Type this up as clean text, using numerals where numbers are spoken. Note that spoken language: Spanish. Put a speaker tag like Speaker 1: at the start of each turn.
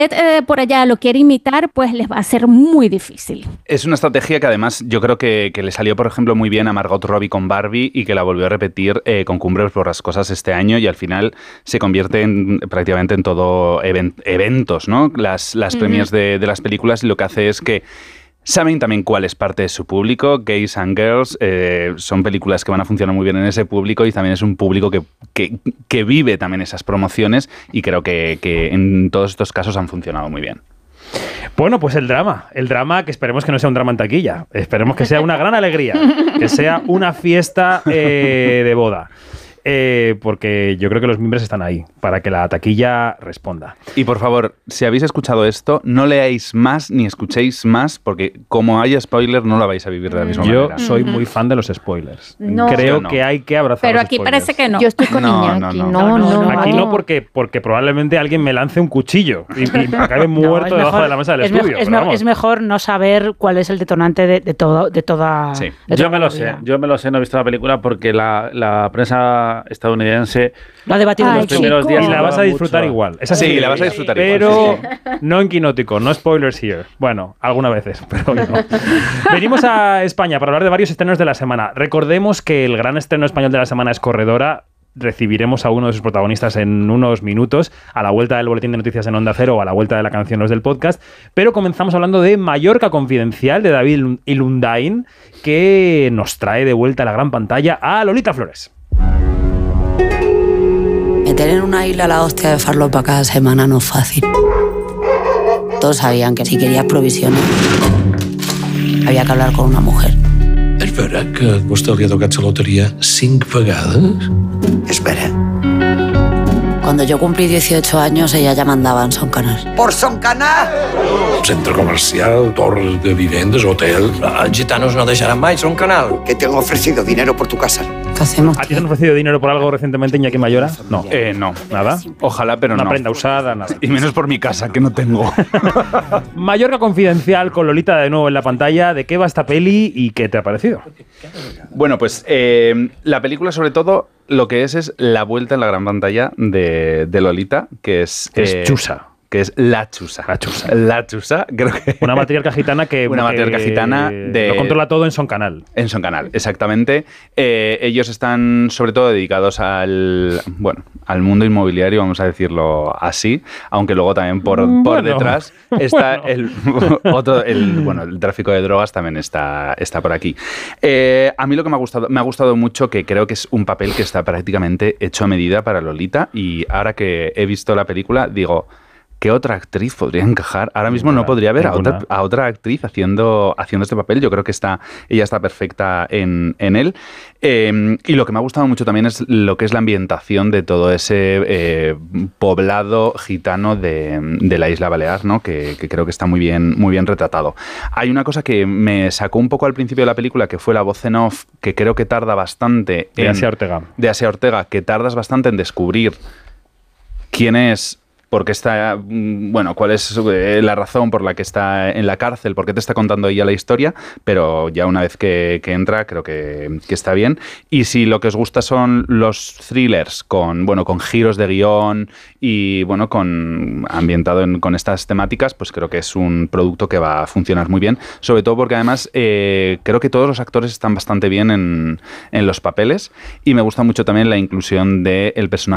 Speaker 1: por allá lo quiere imitar, pues les va a ser muy difícil.
Speaker 2: Es una estrategia que además yo creo que le salió, por ejemplo, muy bien a Margot Robbie con Barbie y que la volvió a repetir con Cumbres Borrascosas este año, y al final se convierte prácticamente en todo eventos, ¿no? Las premiers de las películas, y lo que hace es que saben también cuál es parte de su público. Gays and Girls son películas que van a funcionar muy bien en ese público, y también es un público que vive también esas promociones, y creo que en todos estos casos han funcionado muy bien.
Speaker 3: Bueno, pues el drama que esperemos que no sea un drama en taquilla, esperemos que sea una gran alegría, que sea una fiesta de boda. Porque yo creo que los mimbres están ahí para que la taquilla responda.
Speaker 2: Y por favor, si habéis escuchado esto, no leáis más ni escuchéis más, porque como haya spoiler no la vais a vivir de la misma manera.
Speaker 3: Yo soy muy fan de los spoilers.
Speaker 1: No,
Speaker 3: creo que hay que abrazar
Speaker 1: pero
Speaker 3: los
Speaker 1: aquí
Speaker 3: spoilers.
Speaker 1: parece que no.
Speaker 4: Yo estoy con Iñaki. No.
Speaker 3: Aquí no, porque probablemente alguien me lance un cuchillo y acabe muerto debajo de la mesa del estudio.
Speaker 5: Es mejor no saber cuál es el detonante de toda...
Speaker 6: Sí. Yo me lo sé, no he visto la película porque la prensa estadounidense
Speaker 5: lo ha debatido
Speaker 6: en los primeros días.
Speaker 3: Y la vas a disfrutar igual.
Speaker 2: Es así, la vas a disfrutar
Speaker 3: pero
Speaker 2: igual. Pero
Speaker 3: no en Quinótico, no spoilers here. Bueno, algunas veces, pero no. Venimos a España para hablar de varios estrenos de la semana. Recordemos que el gran estreno español de la semana es Corredora. Recibiremos a uno de sus protagonistas en unos minutos, a la vuelta del boletín de noticias en Onda Cero o a la vuelta de la canción Los del Podcast, pero comenzamos hablando de Mallorca Confidencial, de David Ilundain, que nos trae de vuelta a la gran pantalla a Lolita Flores.
Speaker 7: Meter en una isla la hostia de farlopa cada semana no es fácil. Todos sabían que si querías provisiones había que hablar con una mujer.
Speaker 8: És vera que a vostè li ha tocat la loteria 5 vegades?
Speaker 7: Espera. Cuando yo cumplí 18 años, ella ya mandaba en Son Canal.
Speaker 9: ¡Por Son Canal!
Speaker 8: Centre comercial, torre de vivendes, hotel...
Speaker 9: Els gitanos no deixaran mai Son Canal. Que te han ofrecido dinero por tu casa.
Speaker 7: ¿Qué hacemos?
Speaker 3: ¿A ti te han ofrecido dinero por algo recientemente, Iñaki Mayora? No.
Speaker 2: No.
Speaker 3: ¿Nada?
Speaker 2: Ojalá, pero no.
Speaker 3: Una prenda usada, nada.
Speaker 2: Y menos por mi casa, que no tengo.
Speaker 3: Mallorca Confidencial, con Lolita de nuevo en la pantalla. ¿De qué va esta peli y qué te ha parecido?
Speaker 2: Bueno, pues la película, sobre todo, lo que es la vuelta en la gran pantalla de Lolita, que es
Speaker 3: Chusa.
Speaker 2: Que es la Chusa. La Chusa, creo que...
Speaker 3: Una matriarca gitana que...
Speaker 2: Una matriarca gitana
Speaker 3: lo controla todo en Son Canal.
Speaker 2: En Son Canal, exactamente. Ellos están, sobre todo, dedicados al mundo inmobiliario, vamos a decirlo así, aunque luego también por detrás está el tráfico de drogas también está por aquí. A mí lo que me ha gustado mucho, que creo que es un papel que está prácticamente hecho a medida para Lolita, y ahora que he visto la película, digo... ¿Qué otra actriz podría encajar? Ahora mismo no podría ver a otra actriz haciendo este papel. Yo creo que ella está perfecta en él. Y lo que me ha gustado mucho también es lo que es la ambientación de todo ese poblado gitano de la isla Balear, ¿no? Que creo que está muy bien retratado. Hay una cosa que me sacó un poco al principio de la película, que fue la voz en off, que creo que tarda bastante...
Speaker 3: De Asia Ortega.
Speaker 2: De Asia Ortega, que tardas bastante en descubrir quién es... Porque está, cuál es la razón por la que está en la cárcel, por qué te está contando ella la historia, pero ya una vez que entra creo que está bien. Y si lo que os gusta son los thrillers con giros de guión y ambientado con estas temáticas, pues creo que es un producto que va a funcionar muy bien, sobre todo porque además creo que todos los actores están bastante bien en los papeles, y me gusta mucho también la inclusión del personaje